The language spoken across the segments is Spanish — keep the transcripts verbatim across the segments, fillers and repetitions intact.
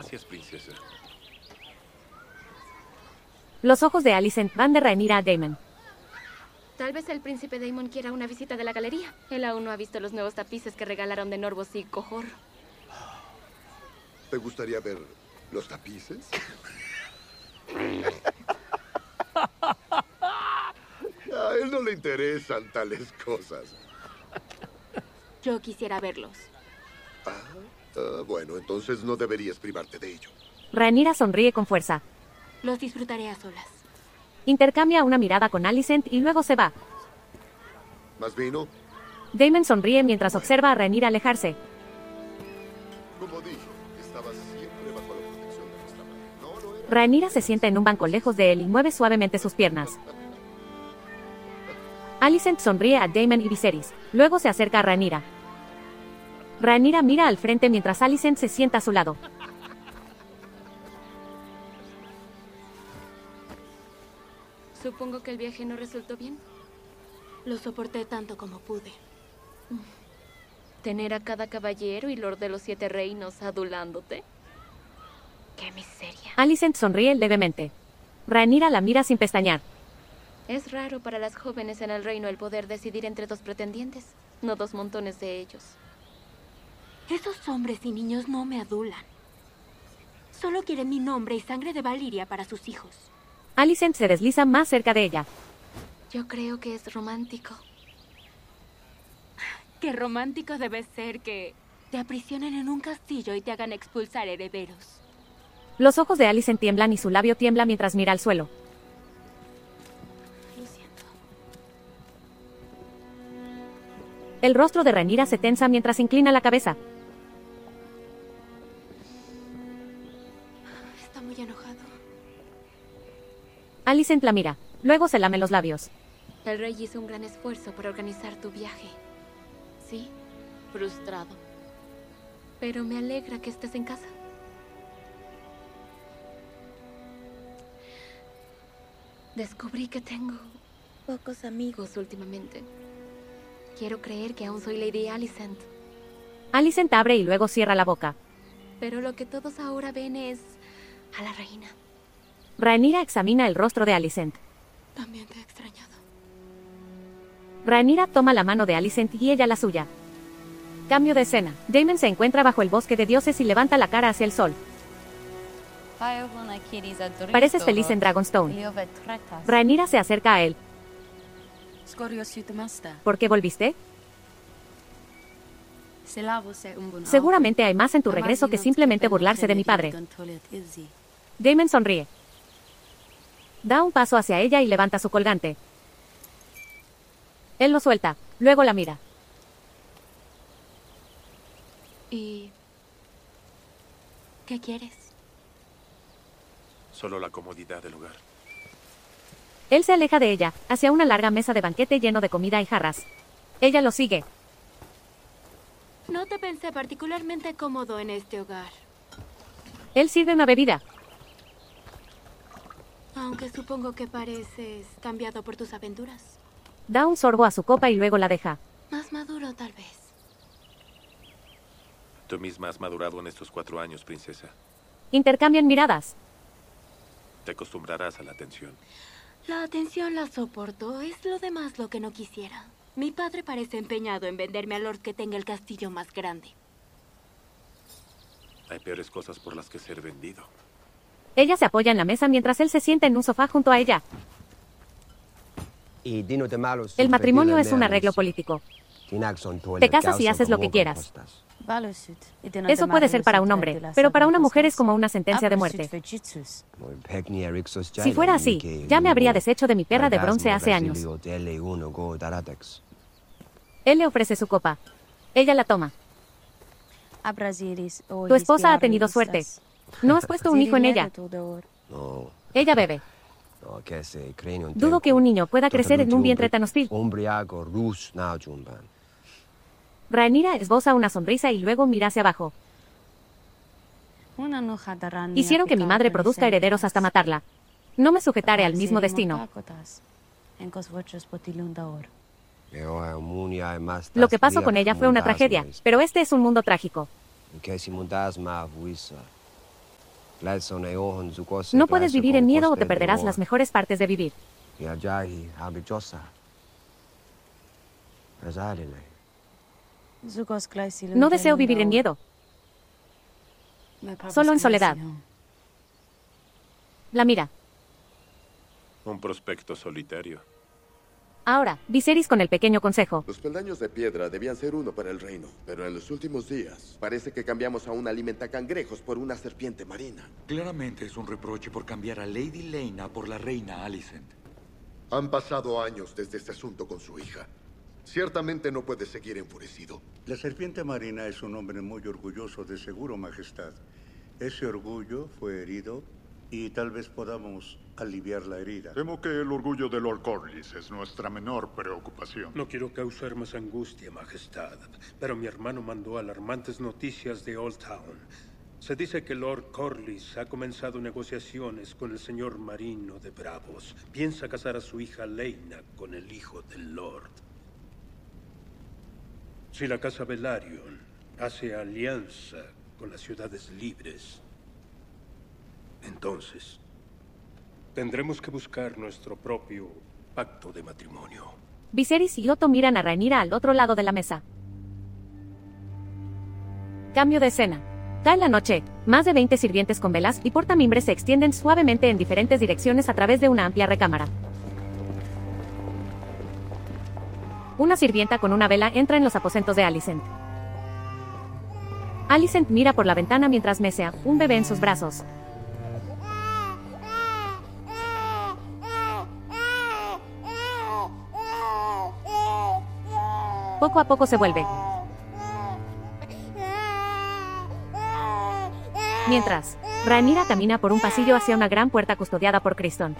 Gracias, princesa. Los ojos de Alicent van de Rhaenyra a Daemon. Tal vez el príncipe Daemon quiera una visita de la galería. Él aún no ha visto los nuevos tapices que regalaron de Norvos y Qohor. ¿Te gustaría ver los tapices? A él no le interesan tales cosas. Yo quisiera verlos. Ah, ah, bueno, entonces no deberías privarte de ello. Rhaenyra sonríe con fuerza. Los disfrutaré a solas. Intercambia una mirada con Alicent y luego se va. ¿Más vino? Daemon sonríe mientras observa a Rhaenyra alejarse. Como dije, estaba siempre bajo la protección de nuestra madre. No, no era... Rhaenyra se sienta en un banco lejos de él y mueve suavemente sus piernas. Alicent sonríe a Daemon y Viserys. Luego se acerca a Rhaenyra. Rhaenyra mira al frente mientras Alicent se sienta a su lado. Supongo que el viaje no resultó bien. Lo soporté tanto como pude. Tener a cada caballero y lord de los siete reinos adulándote. ¡Qué miseria! Alicent sonríe levemente. Rhaenyra la mira sin pestañear. Es raro para las jóvenes en el reino el poder decidir entre dos pretendientes, no dos montones de ellos. Esos hombres y niños no me adulan. Solo quieren mi nombre y sangre de Valyria para sus hijos. Alicent se desliza más cerca de ella. Yo creo que es romántico. Qué romántico debe ser que te aprisionen en un castillo y te hagan expulsar herederos. Los ojos de Alicent tiemblan y su labio tiembla mientras mira al suelo. Lo siento. El rostro de Rhaenyra se tensa mientras inclina la cabeza. Está muy enojado. Alicent la mira. Luego se lame los labios. El rey hizo un gran esfuerzo por organizar tu viaje. Sí, frustrado. Pero me alegra que estés en casa. Descubrí que tengo pocos amigos últimamente. Quiero creer que aún soy Lady Alicent. Alicent abre y luego cierra la boca. Pero lo que todos ahora ven es a la reina. Rhaenyra examina el rostro de Alicent. También te he extrañado. Rhaenyra toma la mano de Alicent y ella la suya. Cambio de escena. Daemon se encuentra bajo el bosque de dioses y levanta la cara hacia el sol. Pareces feliz en Dragonstone. Rhaenyra se acerca a él. ¿Por qué volviste? Seguramente hay más en tu regreso que simplemente burlarse de mi padre. Daemon sonríe. Da un paso hacia ella y levanta su colgante. Él lo suelta, luego la mira. ¿Y qué quieres? Solo la comodidad del hogar. Él se aleja de ella, hacia una larga mesa de banquete lleno de comida y jarras. Ella lo sigue. No te pensé particularmente cómodo en este hogar. Él sirve una bebida. Aunque supongo que pareces cambiado por tus aventuras. Da un sorbo a su copa y luego la deja. Más maduro, tal vez. Tú misma has madurado en estos cuatro años, princesa. Intercambian miradas. Te acostumbrarás a la atención. La atención la soporto. Es lo demás lo que no quisiera. Mi padre parece empeñado en venderme al lord que tenga el castillo más grande. Hay peores cosas por las que ser vendido. Ella se apoya en la mesa mientras él se sienta en un sofá junto a ella. El matrimonio es un arreglo político. Te casas y haces lo que quieras. Eso puede ser para un hombre, pero para una mujer es como una sentencia de muerte. Si fuera así, ya me habría deshecho de mi perra de bronce hace años. Él le ofrece su copa. Ella la toma. Tu esposa ha tenido suerte. No has puesto un hijo en ella. Ella bebe. Dudo que un niño pueda crecer en un vientre tan hostil. Rhaenyra esboza una sonrisa y luego mira hacia abajo. Hicieron que mi madre produzca herederos hasta matarla. No me sujetaré al mismo destino. Lo que pasó con ella fue una tragedia, pero este es un mundo trágico. No puedes vivir en miedo o te perderás las mejores partes de vivir. No deseo vivir en miedo. Solo en soledad. La mira. Un prospecto solitario. Ahora, Viserys con el pequeño consejo. Los peldaños de piedra debían ser uno para el reino, pero en los últimos días parece que cambiamos a un alimentacangrejos por una serpiente marina. Claramente es un reproche por cambiar a Lady Laena por la reina Alicent. Han pasado años desde este asunto con su hija. Ciertamente no puede seguir enfurecido. La serpiente marina es un hombre muy orgulloso, de seguro, Majestad. Ese orgullo fue herido y tal vez podamos aliviar la herida. Temo que el orgullo de Lord Corlys es nuestra menor preocupación. No quiero causar más angustia, Majestad, pero mi hermano mandó alarmantes noticias de Old Town. Se dice que Lord Corlys ha comenzado negociaciones con el señor Marino de Bravos. Piensa casar a su hija Laena con el hijo del Lord. Si la casa Velaryon hace alianza con las ciudades libres, entonces tendremos que buscar nuestro propio pacto de matrimonio. Viserys y Otto miran a Rhaenyra al otro lado de la mesa. Cambio de escena. Cae la noche. Más de veinte sirvientes con velas y portamimbres se extienden suavemente en diferentes direcciones a través de una amplia recámara. Una sirvienta con una vela entra en los aposentos de Alicent. Alicent mira por la ventana mientras mesea un bebé en sus brazos. Poco a poco se vuelve. Mientras, Rhaenyra camina por un pasillo hacia una gran puerta custodiada por Criston.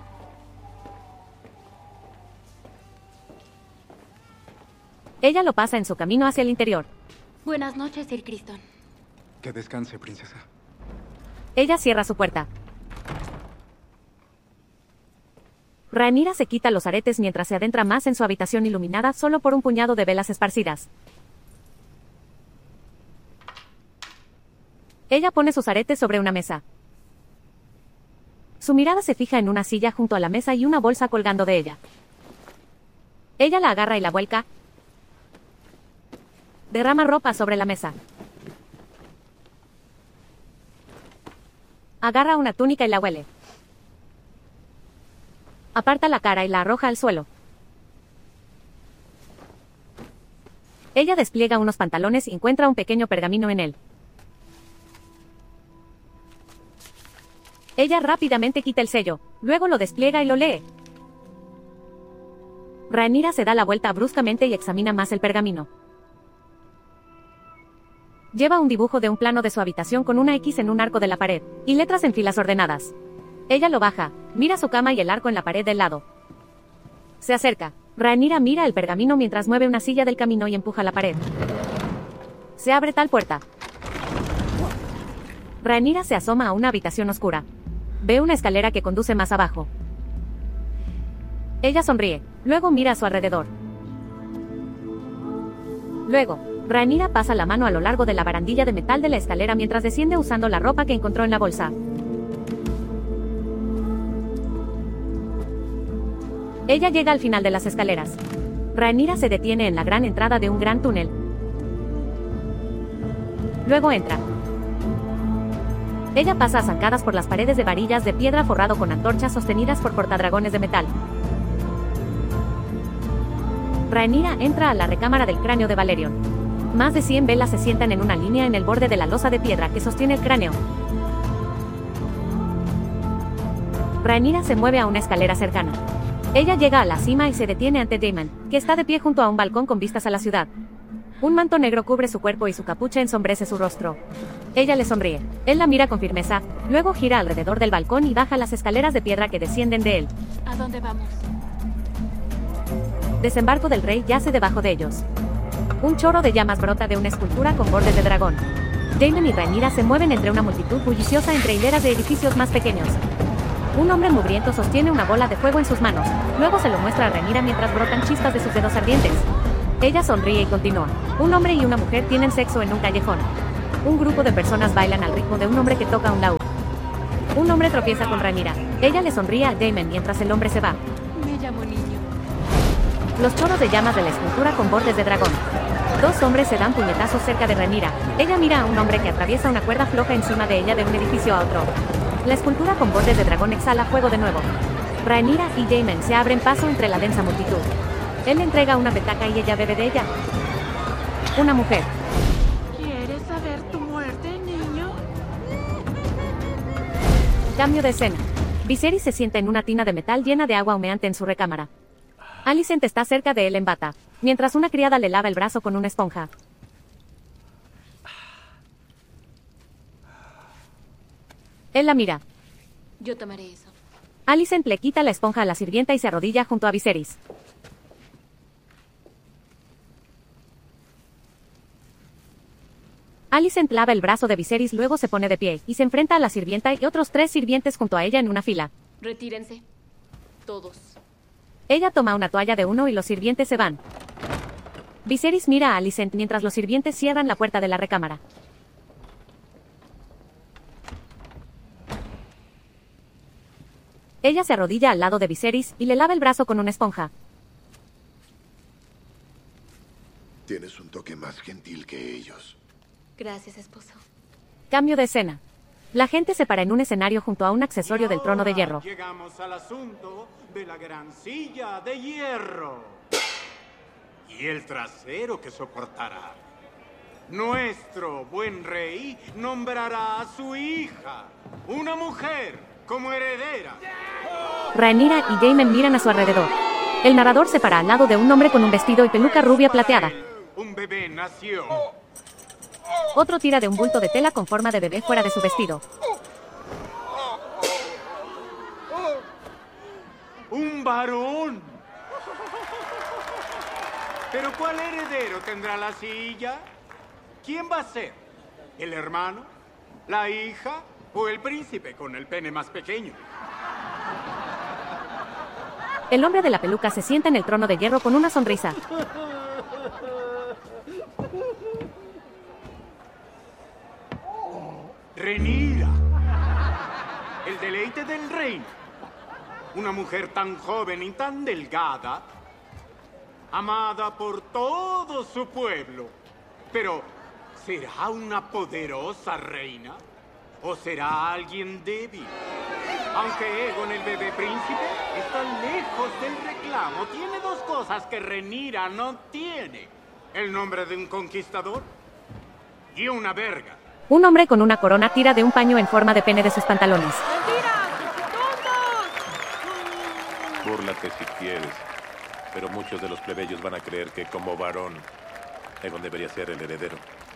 Ella lo pasa en su camino hacia el interior. Buenas noches, Sir Criston. Que descanse, princesa. Ella cierra su puerta. Rhaenyra se quita los aretes mientras se adentra más en su habitación iluminada solo por un puñado de velas esparcidas. Ella pone sus aretes sobre una mesa. Su mirada se fija en una silla junto a la mesa y una bolsa colgando de ella. Ella la agarra y la vuelca. Derrama ropa sobre la mesa. Agarra una túnica y la huele. Aparta la cara y la arroja al suelo. Ella despliega unos pantalones y encuentra un pequeño pergamino en él. Ella rápidamente quita el sello, luego lo despliega y lo lee. Rhaenyra se da la vuelta bruscamente y examina más el pergamino. Lleva un dibujo de un plano de su habitación con una X en un arco de la pared, y letras en filas ordenadas. Ella lo baja, mira su cama y el arco en la pared del lado. Se acerca. Rhaenyra mira el pergamino mientras mueve una silla del camino y empuja la pared. Se abre tal puerta. Rhaenyra se asoma a una habitación oscura. Ve una escalera que conduce más abajo. Ella sonríe, luego mira a su alrededor. Luego, Rhaenyra pasa la mano a lo largo de la barandilla de metal de la escalera mientras desciende usando la ropa que encontró en la bolsa. Ella llega al final de las escaleras. Rhaenyra se detiene en la gran entrada de un gran túnel. Luego entra. Ella pasa a zancadas por las paredes de varillas de piedra forrado con antorchas sostenidas por portadragones de metal. Rhaenyra entra a la recámara del cráneo de Balerion. Más de cien velas se sientan en una línea en el borde de la losa de piedra que sostiene el cráneo. Rhaenyra se mueve a una escalera cercana. Ella llega a la cima y se detiene ante Daemon, que está de pie junto a un balcón con vistas a la ciudad. Un manto negro cubre su cuerpo y su capucha ensombrece su rostro. Ella le sonríe. Él la mira con firmeza, luego gira alrededor del balcón y baja las escaleras de piedra que descienden de él. ¿A dónde vamos? Desembarco del rey yace debajo de ellos. Un chorro de llamas brota de una escultura con bordes de dragón. Daemon y Rhaenyra se mueven entre una multitud bulliciosa entre hileras de edificios más pequeños. Un hombre mugriento sostiene una bola de fuego en sus manos. Luego se lo muestra a Rhaenyra mientras brotan chispas de sus dedos ardientes. Ella sonríe y continúa. Un hombre y una mujer tienen sexo en un callejón. Un grupo de personas bailan al ritmo de un hombre que toca un laúd. Un hombre tropieza con Rhaenyra. Ella le sonríe a Daemon mientras el hombre se va. Me llamo niño. Los choros de llamas de la escultura con bordes de dragón. Dos hombres se dan puñetazos cerca de Rhaenyra. Ella mira a un hombre que atraviesa una cuerda floja encima de ella de un edificio a otro. La escultura con bordes de dragón exhala fuego de nuevo. Rhaenyra y Daemon se abren paso entre la densa multitud. Él le entrega una petaca y ella bebe de ella. Una mujer. ¿Quieres saber tu muerte, niño? Cambio de escena. Viserys se sienta en una tina de metal llena de agua humeante en su recámara. Alicent está cerca de él en bata, mientras una criada le lava el brazo con una esponja. Él la mira. Yo tomaré eso. Alicent le quita la esponja a la sirvienta y se arrodilla junto a Viserys. Alicent lava el brazo de Viserys, luego se pone de pie y se enfrenta a la sirvienta y otros tres sirvientes junto a ella en una fila. Retírense. Todos. Ella toma una toalla de uno y los sirvientes se van. Viserys mira a Alicent mientras los sirvientes cierran la puerta de la recámara. Ella se arrodilla al lado de Viserys y le lava el brazo con una esponja. Tienes un toque más gentil que ellos. Gracias, esposo. Cambio de escena. La gente se para en un escenario junto a un accesorio del trono de hierro. Llegamos al asunto de la gran silla de hierro. Y el trasero que soportará. Nuestro buen rey nombrará a su hija, una mujer, como heredera. Rhaenyra y Daemon miran a su alrededor. El narrador se para al lado de un hombre con un vestido y peluca rubia plateada. Un bebé nació. Otro tira de un bulto de tela con forma de bebé fuera de su vestido. ¡Un varón! ¿Pero cuál heredero tendrá la silla? ¿Quién va a ser? ¿El hermano? ¿La hija? ¿O el príncipe con el pene más pequeño? El hombre de la peluca se sienta en el trono de hierro con una sonrisa. Rhaenyra, el deleite del reino. Una mujer tan joven y tan delgada, amada por todo su pueblo. Pero, ¿será una poderosa reina? ¿O será alguien débil? Aunque Aegon, el bebé príncipe, está lejos del reclamo, tiene dos cosas que Rhaenyra no tiene. El nombre de un conquistador y una verga. Un hombre con una corona tira de un paño en forma de pene de sus pantalones. Búrlate si quieres, pero muchos de los plebeyos van a creer que como varón, Aegon debería ser el heredero.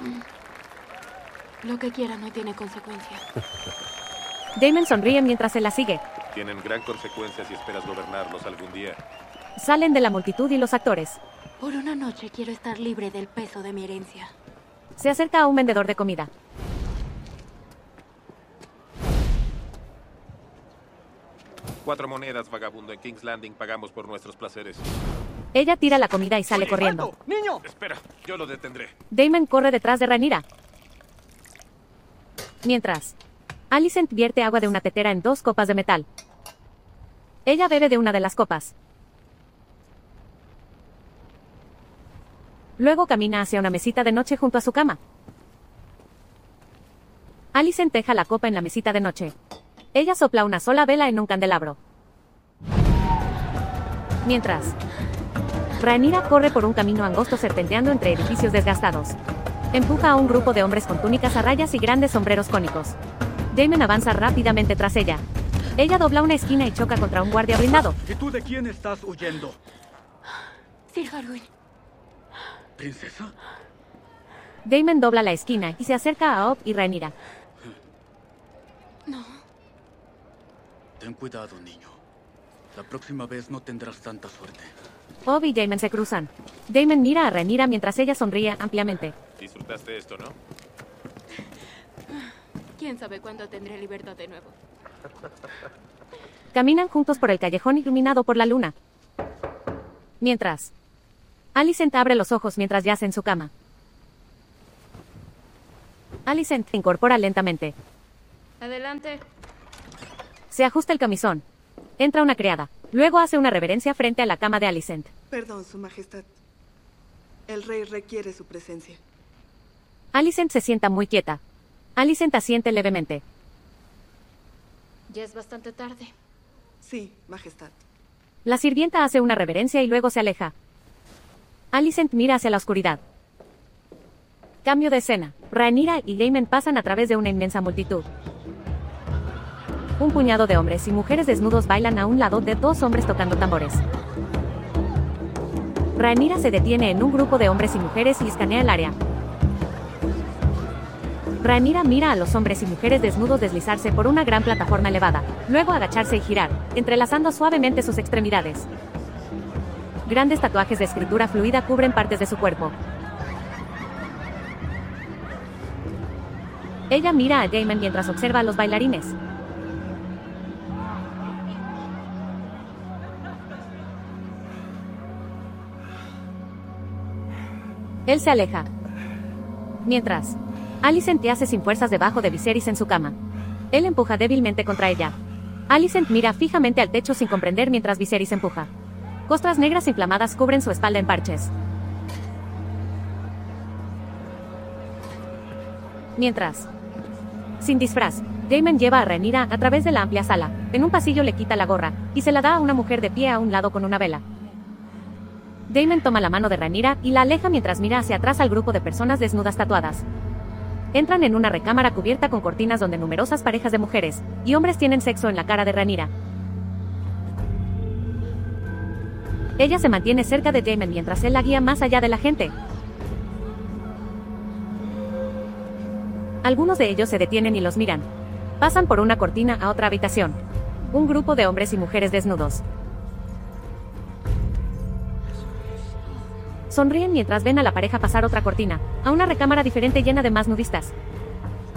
Lo que quiera no tiene consecuencia. Daemon sonríe mientras se la sigue. Tienen gran consecuencia si esperas gobernarlos algún día. Salen de la multitud y los actores. Por una noche quiero estar libre del peso de mi herencia. Se acerca a un vendedor de comida. Cuatro monedas, vagabundo. En King's Landing pagamos por nuestros placeres. Ella tira la comida y sale Oye, corriendo. ¡alto! ¡Niño! Espera, yo lo detendré. Daemon corre detrás de Rhaenyra. Mientras, Alicent vierte agua de una tetera en dos copas de metal. Ella bebe de una de las copas. Luego camina hacia una mesita de noche junto a su cama. Alicent deja la copa en la mesita de noche. Ella sopla una sola vela en un candelabro. Mientras, Rhaenyra corre por un camino angosto serpenteando entre edificios desgastados. Empuja a un grupo de hombres con túnicas a rayas y grandes sombreros cónicos. Daemon avanza rápidamente tras ella. Ella dobla una esquina y choca contra un guardia blindado. ¿Y tú de quién estás huyendo? Sir Harwin. ¿Princesa? Daemon dobla la esquina y se acerca a Ob y Rhaenyra. No. Ten cuidado, niño. La próxima vez no tendrás tanta suerte. Ob y Daemon se cruzan. Daemon mira a Rhaenyra mientras ella sonríe ampliamente. Disfrutaste esto, ¿no? ¿Quién sabe cuándo tendré libertad de nuevo? Caminan juntos por el callejón iluminado por la luna. Mientras, Alicent abre los ojos mientras yace en su cama. Alicent se incorpora lentamente. Adelante. Se ajusta el camisón. Entra una criada. Luego hace una reverencia frente a la cama de Alicent. Perdón, Su Majestad. El rey requiere su presencia. Alicent se sienta muy quieta. Alicent asiente levemente. Ya es bastante tarde. Sí, Majestad. La sirvienta hace una reverencia y luego se aleja. Alicent mira hacia la oscuridad. Cambio de escena. Rhaenyra y Daemon pasan a través de una inmensa multitud. Un puñado de hombres y mujeres desnudos bailan a un lado de dos hombres tocando tambores. Rhaenyra se detiene en un grupo de hombres y mujeres y escanea el área. Rhaenyra mira a los hombres y mujeres desnudos deslizarse por una gran plataforma elevada, luego agacharse y girar, entrelazando suavemente sus extremidades. Grandes tatuajes de escritura fluida cubren partes de su cuerpo. Ella mira a Daemon mientras observa a los bailarines. Él se aleja. Mientras, Alicent yace sin fuerzas debajo de Viserys en su cama. Él empuja débilmente contra ella. Alicent mira fijamente al techo sin comprender mientras Viserys empuja. Costras negras inflamadas cubren su espalda en parches. Mientras, sin disfraz, Daemon lleva a Rhaenyra a través de la amplia sala. En un pasillo le quita la gorra y se la da a una mujer de pie a un lado con una vela. Daemon toma la mano de Rhaenyra y la aleja mientras mira hacia atrás al grupo de personas desnudas tatuadas. Entran en una recámara cubierta con cortinas donde numerosas parejas de mujeres y hombres tienen sexo en la cara de Rhaenyra. Ella se mantiene cerca de Daemon mientras él la guía más allá de la gente. Algunos de ellos se detienen y los miran. Pasan por una cortina a otra habitación. Un grupo de hombres y mujeres desnudos. Sonríen mientras ven a la pareja pasar otra cortina, a una recámara diferente llena de más nudistas.